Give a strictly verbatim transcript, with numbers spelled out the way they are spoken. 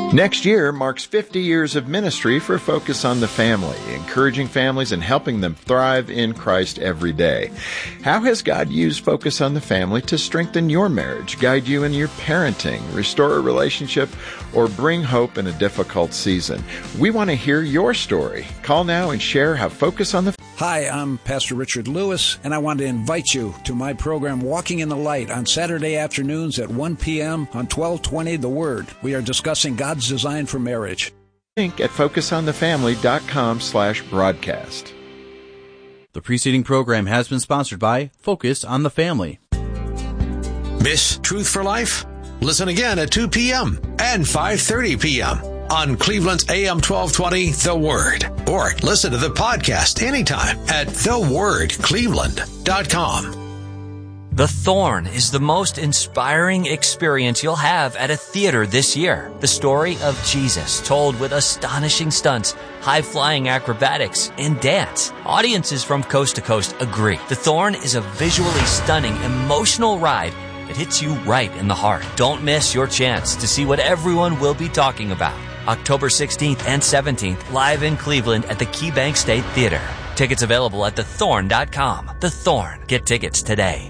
Next year marks fifty years of ministry for Focus on the Family, encouraging families and helping them thrive in Christ every day. How has God used Focus on the Family to strengthen your marriage, guide you in your parenting, restore a relationship, or bring hope in a difficult season? We want to hear your story. Call now and share how Focus on the Hi, I'm Pastor Richard Lewis, and I want to invite you to my program Walking in the Light on Saturday afternoons at one p.m. on twelve twenty The Word. We are discussing God's design for marriage. Link at focus on the family dot com slash broadcast. The preceding program has been sponsored by Focus on the Family. Miss Truth for Life? Listen again at two p.m. and five thirty p.m. on Cleveland's A M twelve twenty, The Word. Or listen to the podcast anytime at the word cleveland dot com. The Thorn is the most inspiring experience you'll have at a theater this year. The story of Jesus told with astonishing stunts, high-flying acrobatics, and dance. Audiences from coast to coast agree. The Thorn is a visually stunning, emotional ride that hits you right in the heart. Don't miss your chance to see what everyone will be talking about. October sixteenth and seventeenth, live in Cleveland at the KeyBank State Theater. Tickets available at the thorn dot com. The Thorn. Get tickets today.